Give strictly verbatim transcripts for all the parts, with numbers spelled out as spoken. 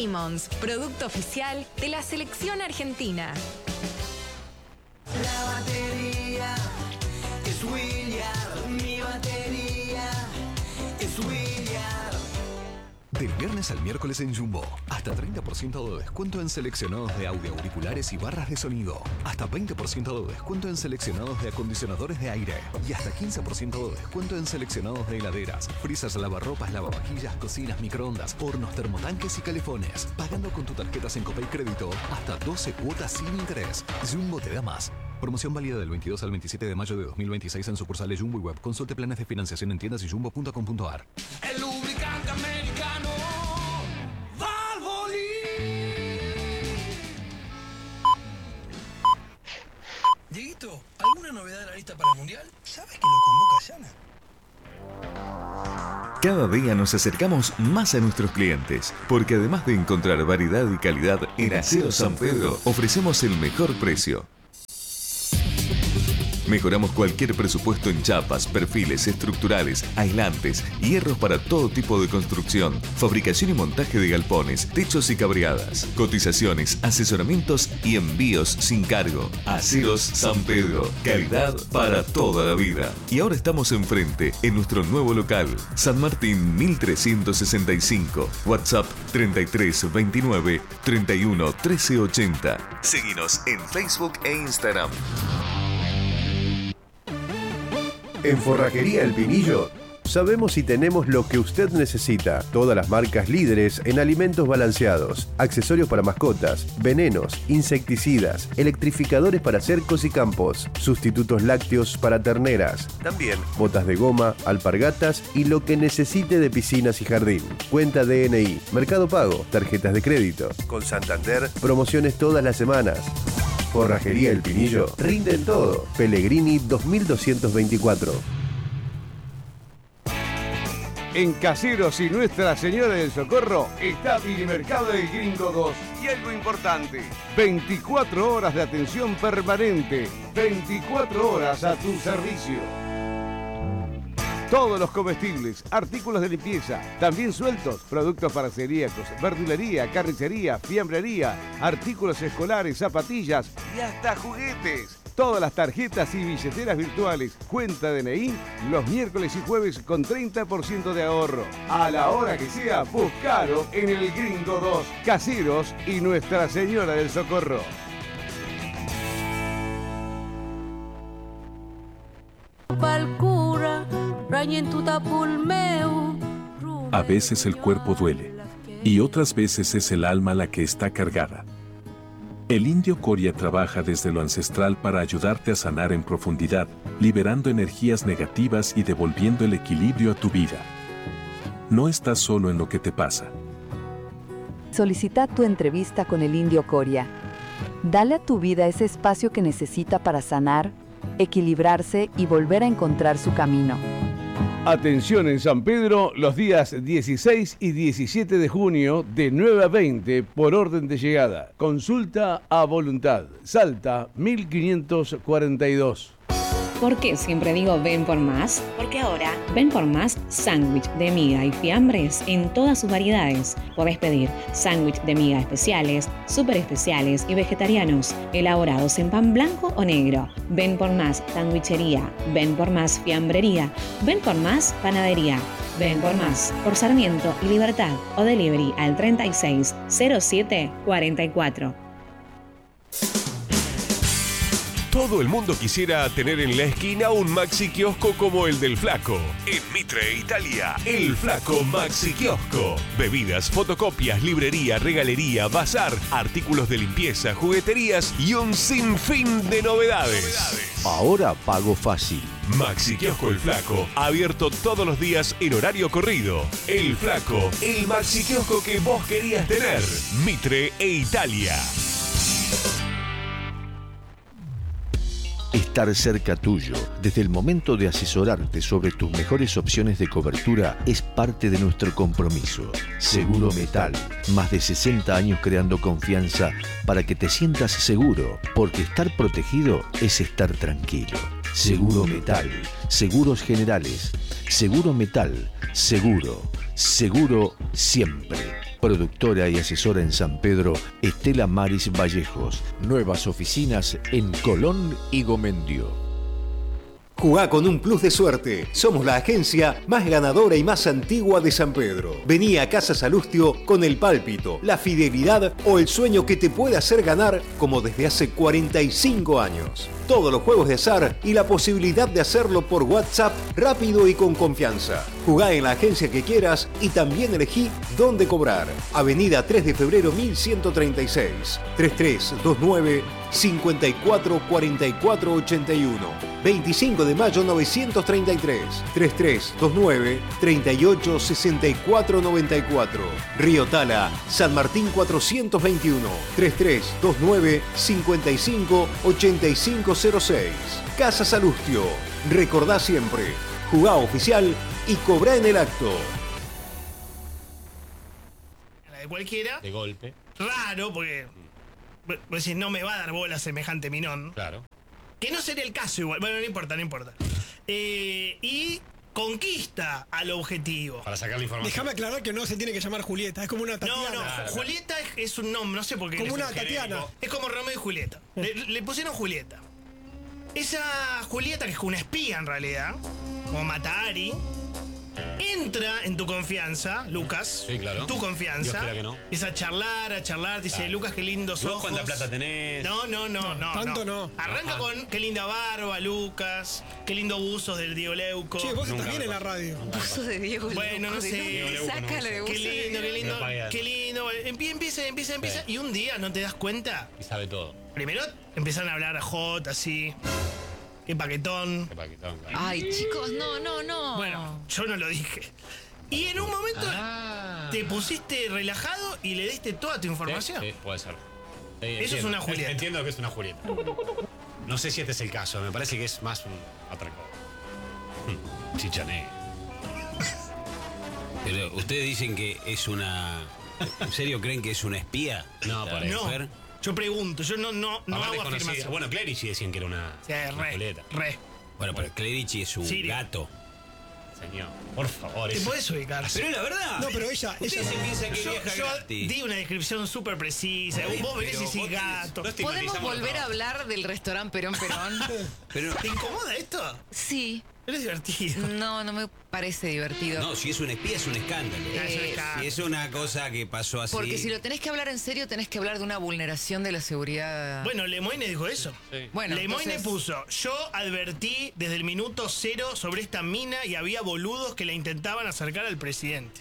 Simmons, producto oficial de la selección argentina. La batería es Williard, mi batería es Williard. Del viernes al miércoles en Jumbo, hasta treinta por ciento de descuento en seleccionados de audio auriculares y barras de sonido, hasta veinte por ciento de descuento en seleccionados de acondicionadores de aire y hasta quince por ciento de descuento en seleccionados de heladeras, freezers, lavarropas, lavavajillas, cocinas, microondas, hornos, termotanques y calefones. Pagando con tu tarjetas en Copay Crédito hasta doce cuotas sin interés. Jumbo te da más. Promoción válida del veintidós al veintisiete de mayo de dos mil veintiséis en sucursales Jumbo y Web. Consulte planes de financiación en tiendas y jumbo punto com punto a r. El lubricante americano Valvoline. Dieguito, ¿alguna novedad en la lista para el Mundial? ¿Sabes que lo convoca Yana? Cada día nos acercamos más a nuestros clientes, porque además de encontrar variedad y calidad, en Aceros San Pedro ofrecemos el mejor precio. Mejoramos cualquier presupuesto en chapas, perfiles, estructurales, aislantes, hierros para todo tipo de construcción, fabricación y montaje de galpones, techos y cabreadas, cotizaciones, asesoramientos y envíos sin cargo. Aceros San Pedro, calidad para toda la vida. Y ahora estamos enfrente, en nuestro nuevo local, San Martín mil trescientos sesenta y cinco, WhatsApp treinta y tres veintinueve treinta y uno trece ochenta. Seguinos en Facebook e Instagram. En Forrajería El Pinillo sabemos y tenemos lo que usted necesita. Todas las marcas líderes en alimentos balanceados, accesorios para mascotas, venenos, insecticidas, electrificadores para cercos y campos, sustitutos lácteos para terneras. También botas de goma, alpargatas y lo que necesite de piscinas y jardín. Cuenta D N I, Mercado Pago, tarjetas de crédito. Con Santander, promociones todas las semanas. Forrajería El Pinillo, rinde en todo. Pellegrini dos mil doscientos veinticuatro. En Caseros y Nuestra Señora del Socorro está Milimercado del Gringo dos. Y algo importante, veinticuatro horas de atención permanente, veinticuatro horas a tu servicio. Todos los comestibles, artículos de limpieza, también sueltos, productos para celíacos, verdulería, carnicería, fiambrería, artículos escolares, zapatillas y hasta juguetes. Todas las tarjetas y billeteras virtuales, cuenta D N I, los miércoles y jueves con treinta por ciento de ahorro. A la hora que sea, buscalo en el Gringo dos, Caseros y Nuestra Señora del Socorro. A veces el cuerpo duele y otras veces es el alma la que está cargada. El indio Coria trabaja desde lo ancestral para ayudarte a sanar en profundidad, liberando energías negativas y devolviendo el equilibrio a tu vida. No estás solo en lo que te pasa. Solicita tu entrevista con el indio Coria. Dale a tu vida ese espacio que necesita para sanar, equilibrarse y volver a encontrar su camino. Atención en San Pedro los días dieciséis y diecisiete de junio de nueve a veinte por orden de llegada. Consulta a voluntad. Salta mil quinientos cuarenta y dos. ¿Por qué siempre digo ven por más? Porque ahora ven por más sándwich de miga y fiambres en todas sus variedades. Podés pedir sándwich de miga especiales, súper especiales y vegetarianos, elaborados en pan blanco o negro. Ven por más sandwichería, ven por más fiambrería, ven por más panadería. Ven por más por Sarmiento y Libertad o delivery al treinta y seis cero siete cuarenta y cuatro. Todo el mundo quisiera tener en la esquina un Maxi Kiosco como el del Flaco. En Mitre, Italia, el Flaco Maxi Kiosco. Bebidas, fotocopias, librería, regalería, bazar, artículos de limpieza, jugueterías y un sinfín de novedades. Ahora pago fácil. Maxi Kiosco El Flaco, abierto todos los días en horario corrido. El Flaco, el Maxi Kiosco que vos querías tener. Mitre e Italia. Estar cerca tuyo, desde el momento de asesorarte sobre tus mejores opciones de cobertura, es parte de nuestro compromiso. Seguro Metal, más de sesenta años creando confianza para que te sientas seguro, porque estar protegido es estar tranquilo. Seguro Metal, seguros generales, Seguro Metal, seguro, seguro siempre. Productora y asesora en San Pedro, Estela Maris Vallejos. Nuevas oficinas en Colón y Gomendio. Jugá con un plus de suerte. Somos la agencia más ganadora y más antigua de San Pedro. Vení a Casa Salustio con el pálpito, la fidelidad o el sueño que te puede hacer ganar como desde hace cuarenta y cinco años. Todos los juegos de azar y la posibilidad de hacerlo por WhatsApp rápido y con confianza. Jugá en la agencia que quieras y también elegí dónde cobrar. Avenida tres de febrero mil ciento treinta y seis. treinta y tres veintinueve cincuenta y cuatro cuarenta y cuatro ochenta y uno. veinticinco de mayo novecientos treinta y tres. treinta y tres veintinueve treinta y ocho sesenta y cuatro noventa y cuatro. Río Tala, San Martín cuatrocientos veintiuno. treinta y tres veintinueve cincuenta y cinco ochenta y cinco cero seis. Casa Salustio. Recordá siempre. Jugá oficial y cobrá en el acto. La de cualquiera. De golpe. Raro, porque vos decís, no me va a dar bola semejante minón. Claro. Que no sería el caso igual. Bueno, no importa, no importa. Eh, y conquista al objetivo. Para sacar la información. Déjame aclarar que no se tiene que llamar Julieta, es como una Tatiana. No, no, claro, Julieta es, es un nombre, no sé por qué. Como una es Tatiana. Es como Romeo y Julieta. Le, le pusieron Julieta. Esa Julieta, que es una espía en realidad, como Matahari, entra en tu confianza, Lucas. Sí, claro. Tu confianza. Dios quiera que no. Es a charlar, a charlar. Dice, Claro. Lucas, qué lindos ojos. ¿Cuánta plata tenés? No, no, no, no. tanto no. Arranca Ajá. con qué linda barba, Lucas. Qué lindo buzos del Diego Leuco. Che, vos Nunca estás bien me en la pasó. radio. Buzo de Diego Bueno, no Leuco, ¿de sé. dónde Diego Leuco, saca no la de sé. buzo Qué de lindo, qué Diego? lindo. No pagan. Qué lindo. Empie- Empieza, empieza, empieza. Sí. Y un día no te das cuenta. Y sabe todo. Primero empiezan a hablar a J, así. Qué paquetón. Qué paquetón, claro. Ay, chicos, no, no, no. Bueno, yo no lo dije. Y en un momento Ah. te pusiste relajado y le diste toda tu información. Sí, sí, puede ser. Sí, Eso entiendo. es una Julieta. Entiendo que es una Julieta. No sé si este es el caso, me parece que es más un otra cosa. Hmm, Chichané. Pero ustedes dicen que es una... ¿En serio creen que es una espía? No, por eso. No, yo pregunto, yo no, no, no Mamá hago desconocida. afirmación. Bueno, Clerici decían que era una, Sí, una re, Julieta. re. Bueno, pero Clerici es un Sirio. gato. Señor, por favor. Te eso- puedes ubicar. Pero es la verdad. No, pero ella, ella Ustedes se piensan que Yo, vieja yo gratis. di una descripción súper precisa. Vos venís y pero decís vos tenés- gato. no ¿Podemos estigmatizamos volver todo. a hablar del restaurante Perón Perón? Pero ¿Te incomoda esto? Sí. Pero es divertido. No, no me parece divertido. no, si es una espía es un escándalo. Ah, es un Eh, escándalo. Si es una cosa que pasó así... Porque si lo tenés que hablar en serio, tenés que hablar de una vulneración de la seguridad. Bueno, Lemoyne dijo eso. Sí. Bueno, Lemoyne entonces- puso, yo advertí desde el minuto cero sobre esta mina y había boludos que la intentaban acercar al presidente.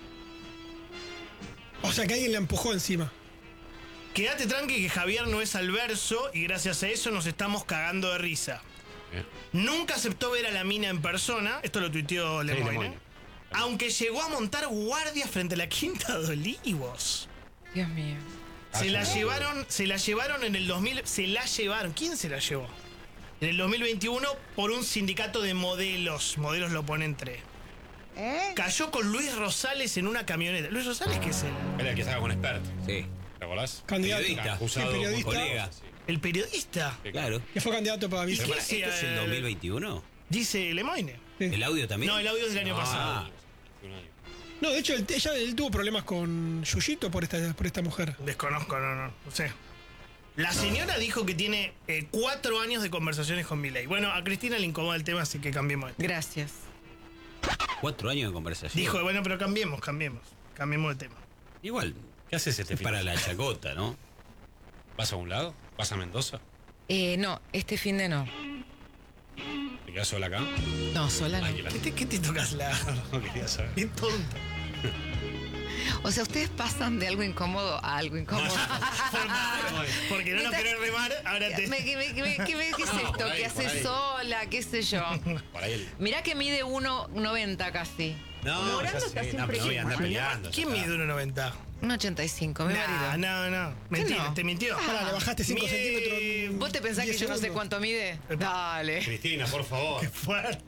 O sea que alguien la empujó encima. Quédate tranqui que Javier no es al verso y gracias a eso nos estamos cagando de risa. Bien. Nunca aceptó ver a la mina en persona, esto lo tuiteó Lemoyne, Lemoyne. aunque llegó a montar guardia frente a la Quinta de Olivos. Dios mío. Se la Ah, llevaron, se la llevaron en el dos mil, se la llevaron, ¿quién se la llevó? En el dos mil veintiuno por un sindicato de modelos, modelos lo pone entre. Cayó con Luis Rosales en una camioneta. Luis Rosales, ¿qué es él? Era el que estaba con Expert. Sí. ¿Te acordás? Candidato. Periodista. Acusado Sí, periodista. por- Colega. El periodista. Claro. Que fue candidato para ¿Y vice. qué ¿Esto hacía es el el- dos mil veintiuno? Dice Lemoyne. ¿El audio también? No, el audio es del año Ah. pasado. No, de hecho, él, ella, él tuvo problemas con Yuyito por esta, por esta mujer. Desconozco, no, no, no sé. La señora dijo que tiene eh, cuatro años de conversaciones con Milei. Bueno, a Cristina le incomoda el tema, así que cambiemos de tema. Gracias. Cuatro años de conversación. Dijo, bueno, pero cambiemos, cambiemos. Cambiemos de tema. Igual. ¿Qué haces este Es fin? para la chacota, ¿no? ¿Vas a un lado? ¿Vas a Mendoza? Eh, no, este fin de no. ¿Te quedas sola acá? No, sola no. Ay, que la- ¿Qué te, qué te tocas la...? No quería saber. Qué tonto. O sea, ustedes pasan de algo incómodo a algo incómodo. Porque no nos querés remar, ahora te... Me- ¿Qué, me- qué me- qué me- qué es No, esto? por ahí, ¿Qué por hace ahí. sola? ¿Qué sé yo? Por ahí el... Mirá que mide uno noventa casi. No, Morando ya está sé, siempre no, pero voy a andar igual. peleando. ya ¿Quién está. mide uno noventa? uno ochenta y cinco, mi No, marido. no, no. Mentira, no? te mintió. Pará, le bajaste cinco Mide- centímetros. en ¿Vos te pensás que diez yo no sé segundos. cuánto mide? Dale. Cristina, por favor. Qué fuerte.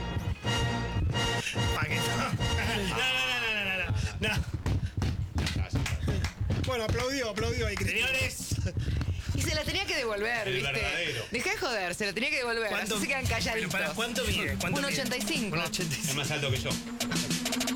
Paquetón. No, no, no, no, no, no, no. Bueno, aplaudió, aplaudió ahí, Cristina. Señores, Y se la tenía que devolver, El ¿viste? verdadero. Dejá de joder, se la tenía que devolver. ¿cuánto, Así se quedan pero calladitos. para, ¿cuánto mide? ¿Cuánto uno mide? ochenta y cinco. uno ochenta y cinco. Es más alto que yo.